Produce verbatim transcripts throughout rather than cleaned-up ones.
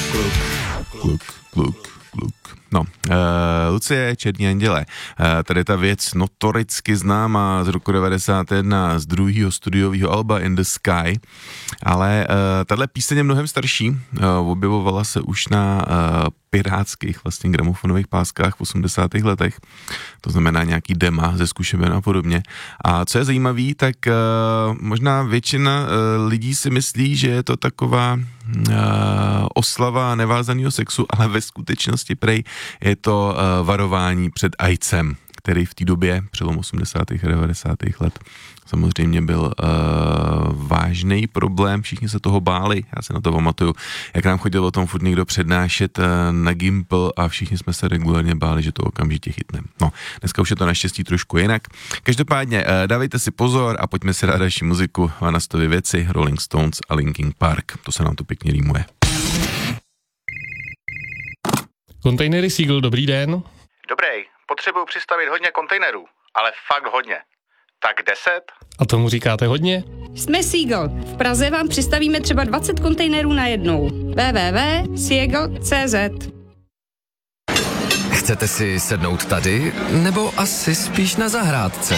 kluk, kluk, kluk, kluk. No, uh, Lucie, Černí anděle. Uh, tady ta věc notoricky známá z roku devadesát jedna z druhého studiového alba In the Sky, ale uh, tahle píseň je mnohem starší. Uh, objevovala se už na uh, pirátských vlastně gramofonových páskách v osmdesátých letech. To znamená nějaký dema ze Zkušeben a podobně. A co je zajímavý, tak uh, možná většina uh, lidí si myslí, že je to taková uh, oslava nevázaného sexu, ale ve skutečnosti prej je to uh, varování před AIDSem, který v té době, přelom osmdesátých a devadesátých let, samozřejmě byl uh, vážný problém, všichni se toho báli, já se na to pamatuju, jak nám chodil o tom furt někdo přednášet uh, na Gimpl a všichni jsme se regulárně báli, že to okamžitě chytneme. No, dneska už je to naštěstí trošku jinak. Každopádně uh, dávejte si pozor a pojďme si dát další muziku, Vanastovy věci, Rolling Stones a Linkin Park, to se nám to pěkně rýmuje. Kontejnery Seagull, dobrý den. Dobrý, potřebuju přistavit hodně kontejnerů, ale fakt hodně. Tak deset? A tomu říkáte hodně? Jsme Seagull. V Praze vám přistavíme třeba dvacet kontejnerů na jednou. w w w tečka seagull tečka c z Chcete si sednout tady, nebo asi spíš na zahrádce?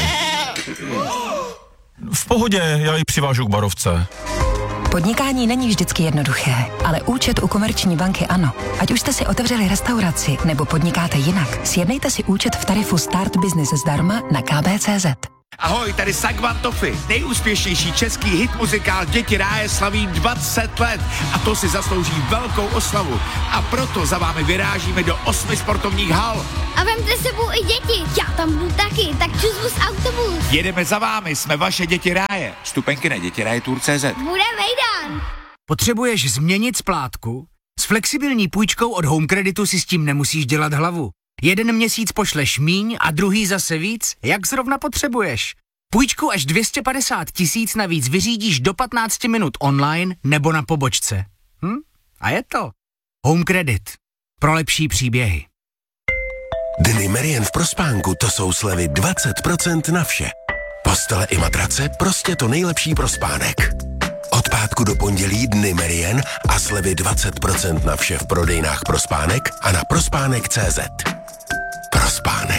V pohodě, já ji přivážu k barovce. Podnikání není vždycky jednoduché, ale účet u Komerční banky ano. Ať už jste si otevřeli restauraci nebo podnikáte jinak, sjednejte si účet v tarifu Start Business zdarma na k b tečka c z. Ahoj, tady Sagvan Toffy, nejúspěšnější český hit muzikál Děti ráje slaví dvacet let a to si zaslouží velkou oslavu. A proto za vámi vyrážíme do osmi sportovních hal. A vemte sebou i děti, já tam budu taky, tak čus autobus. Jedeme za vámi, jsme vaše Děti ráje. Vstupenky na dětiraje tour tečka c z. Bude vejdan. Potřebuješ změnit splátku? S flexibilní půjčkou od Home Creditu si s tím nemusíš dělat hlavu. Jeden měsíc pošleš míň a druhý zase víc, jak zrovna potřebuješ. Půjčku až dvě stě padesát tisíc navíc vyřídíš do patnáct minut online nebo na pobočce. Hm? A je to. Home Credit. Pro lepší příběhy. Dny Merian v Prospánku, to jsou slevy dvacet procent na vše. Postele i matrace, prostě to nejlepší pro spánek. Od pátku do pondělí Dny Merian a slevy dvacet procent na vše v prodejnách Prospánek a na prospánek tečka c z. Prospánek.